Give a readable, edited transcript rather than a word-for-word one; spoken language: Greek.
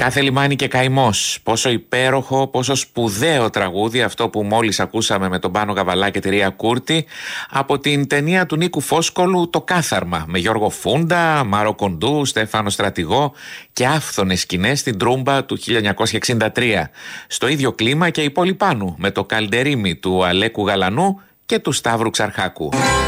Κάθε λιμάνι και καημός. Πόσο υπέροχο, πόσο σπουδαίο τραγούδι αυτό που μόλις ακούσαμε με τον Πάνο Γαβαλά και τη Ρία Κούρτη από την ταινία του Νίκου Φόσκολου «Το Κάθαρμα» με Γιώργο Φούντα, Μάρο Κοντού, Στέφανο Στρατηγό και άφθονες σκηνές στην Τρούμπα του 1963. Στο ίδιο κλίμα και η Πόλη Πάνου με το Καλντερίμι του Αλέκου Γαλανού και του Σταύρου Ξαρχάκου.